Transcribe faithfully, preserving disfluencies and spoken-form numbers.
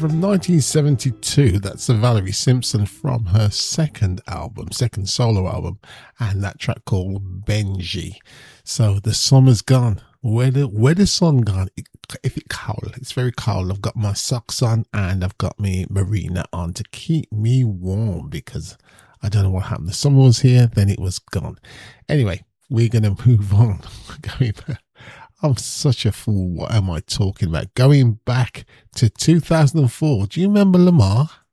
from nineteen seventy-two. That's the Valerie Simpson from her second album, second solo album, and that track called Benji. So the summer's gone. Where the where the sun gone? It, if it cold, it's very cold. I've got my socks on and I've got my marina on to keep me warm because I don't know what happened. The summer was here, then it was gone. Anyway, we're gonna move on. Going back. I'm such a fool. What am I talking about? Going back to two thousand four. Do you remember Lamar?